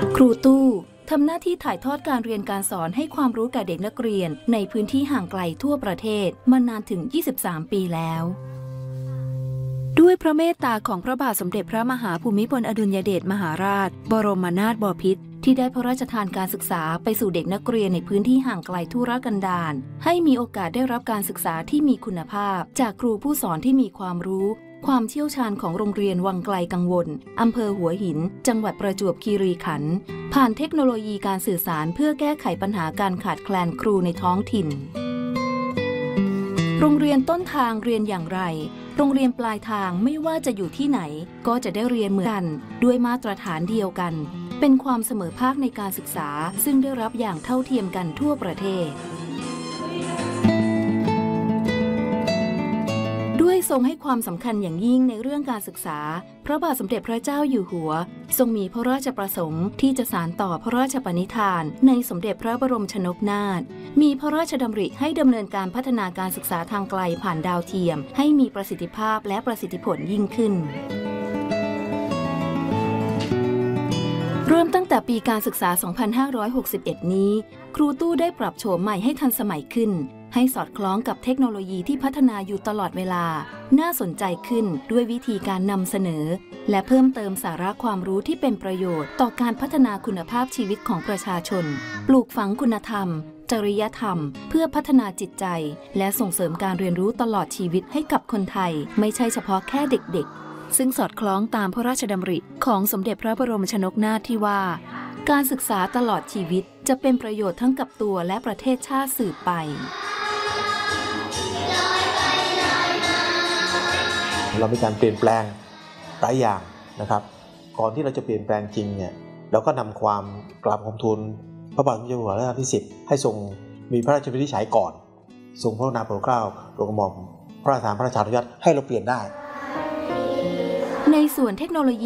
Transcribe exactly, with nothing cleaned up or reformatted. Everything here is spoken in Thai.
ครูตู้ทำหน้าที่ถ่ายทอดการเรียนการสอนให้ความรู้แก่เด็กนักเรียนในพื้นที่ห่างไกลทั่วประเทศมานานถึงยี่สิบสามปีแล้วด้วยพระเมตตาของพระบาทสมเด็จพระมหาภูมิพลอดุลยเดชมหาราชบรมนาถบพิตรที่ได้พระราชทานการศึกษาไปสู่เด็กนักเรียนในพื้นที่ห่างไกลทุรกันดารให้มีโอกาสได้รับการศึกษาที่มีคุณภาพจากครูผู้สอนที่มีความรู้ความเชี่ยวชาญของโรงเรียนวังไกลกังวลอำเภอหัวหินจังหวัดประจวบคีรีขันธ์ผ่านเทคโนโลยีการสื่อสารเพื่อแก้ไขปัญหาการขาดแคลนครูในท้องถิ่นโรงเรียนต้นทางเรียนอย่างไรโรงเรียนปลายทางไม่ว่าจะอยู่ที่ไหนก็จะได้เรียนเหมือนกันด้วยมาตรฐานเดียวกันเป็นความเสมอภาคในการศึกษาซึ่งได้รับอย่างเท่าเทียมกันทั่วประเทศด้วยทรงให้ความสำคัญอย่างยิ่งในเรื่องการศึกษาพระบาทสมเด็จพระเจ้าอยู่หัวทรงมีพระราชประสงค์ที่จะสานต่อพระราชปณิธานในสมเด็จพระบรมชนกนาถมีพระราชดำริให้ดำเนินการพัฒนาการศึกษาทางไกลผ่านดาวเทียมให้มีประสิทธิภาพและประสิทธิผลยิ่งขึ้นเริ่มตั้งแต่ปีการศึกษา สองพันห้าร้อยหกสิบเอ็ด นี้ครูตู้ได้ปรับโฉมใหม่ให้ทันสมัยขึ้นให้สอดคล้องกับเทคโนโลยีที่พัฒนาอยู่ตลอดเวลาน่าสนใจขึ้นด้วยวิธีการนำเสนอและเพิ่มเติมสาระความรู้ที่เป็นประโยชน์ต่อการพัฒนาคุณภาพชีวิตของประชาชนปลูกฝังคุณธรรมจริยธรรมเพื่อพัฒนาจิตใจและส่งเสริมการเรียนรู้ตลอดชีวิตให้กับคนไทยไม่ใช่เฉพาะแค่เด็กๆซึ่งสอดคล้องตามพระราชดำริของสมเด็จพระบรมชนกนาถที่ว่าการศึกษาตลอดชีวิตจะเป็นประโยชน์ทั้งกับตัวและประเทศชาติสืบไปเรามีการเปลี่ยนแปลงหลายอย่างนะครับก่อนที่เราจะเปลี่ยนแปลงจริงเนี่ยเราก็นำความกราบขอบทูลพระบาทสมเด็จพระเจ้าอยู่หัวรัชกาลที่สิบให้ทรงมีพระราชวินิจฉัยก่อนทรงพระกรุณาโปรดเกล้าโปรดกระหม่อมพระราชทานพระราชานุญาตให้เราเปลี่ยนได้ในส่วนเทคโนโลยี